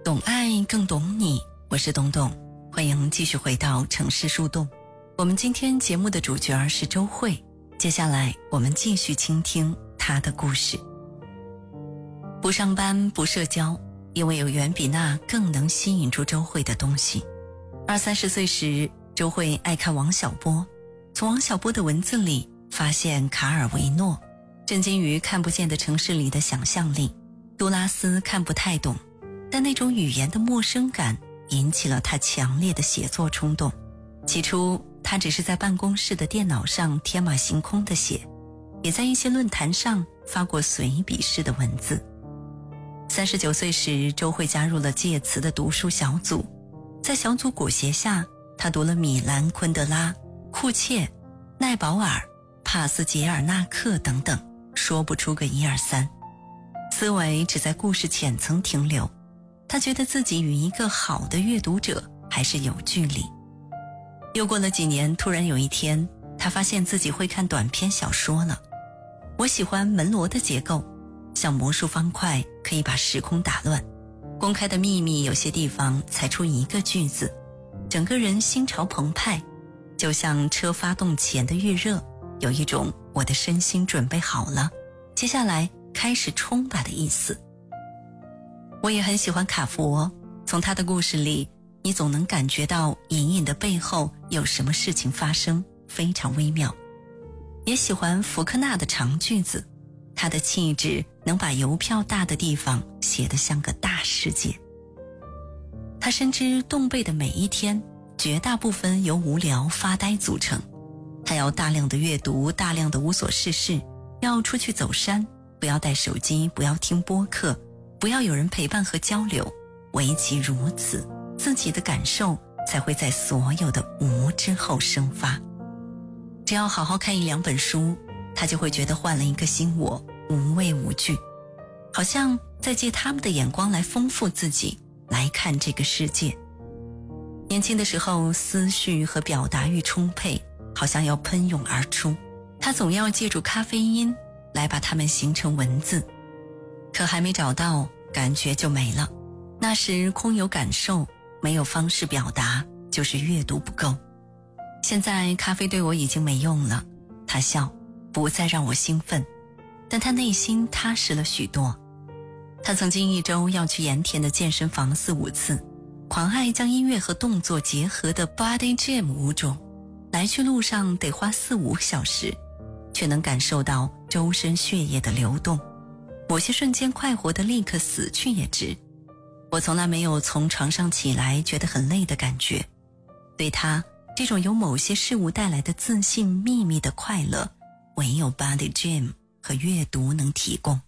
懂爱更懂你，我是董董，欢迎继续回到城市树洞。我们今天节目的主角是周慧，接下来我们继续倾听她的故事。不上班不社交，因为有远比那更能吸引住周慧的东西。20-30岁时，周慧爱看王小波，从王小波的文字里发现卡尔维诺，震惊于看不见的城市里的想象力。杜拉斯看不太懂，但那种语言的陌生感引起了他强烈的写作冲动。起初他只是在办公室的电脑上天马行空地写，也在一些论坛上发过随笔式的文字。39岁时，周慧加入了介词的读书小组，在小组裹挟下，他读了米兰昆德拉、库切、奈保尔、帕斯捷尔纳克等等，说不出个1、2、3，思维只在故事浅层停留。他觉得自己与一个好的阅读者还是有距离。又过了几年，突然有一天，他发现自己会看短篇小说了。我喜欢门罗的结构，像魔术方块可以把时空打乱。公开的秘密有些地方才出一个句子，整个人心潮澎湃，就像车发动前的预热，有一种我的身心准备好了，接下来开始冲吧的意思。我也很喜欢卡佛，从他的故事里，你总能感觉到隐隐的背后有什么事情发生，非常微妙。也喜欢福克纳的长句子，他的气质能把邮票大的地方写得像个大世界。他深知动辈的每一天绝大部分由无聊发呆组成，他要大量的阅读，大量的无所事事，要出去走山，不要带手机，不要听播客，不要有人陪伴和交流，唯其如此，自己的感受才会在所有的无之后生发。只要好好看1、2本书，他就会觉得换了一个新我，无畏无惧，好像在借他们的眼光来丰富自己，来看这个世界。年轻的时候，思绪和表达欲充沛，好像要喷涌而出，他总要借助咖啡因来把它们形成文字，可还没找到，感觉就没了。那时空有感受，没有方式表达，就是阅读不够。现在咖啡对我已经没用了，他笑，不再让我兴奋，但他内心踏实了许多。他曾经1周要去盐田的健身房4、5次，狂爱将音乐和动作结合的 Body Gym 舞种，来去路上得花4、5小时，却能感受到周身血液的流动，某些瞬间快活的立刻死去也值。我从来没有从床上起来觉得很累的感觉，对他这种由某些事物带来的自信秘密的快乐，唯有 Body Gym 和阅读能提供。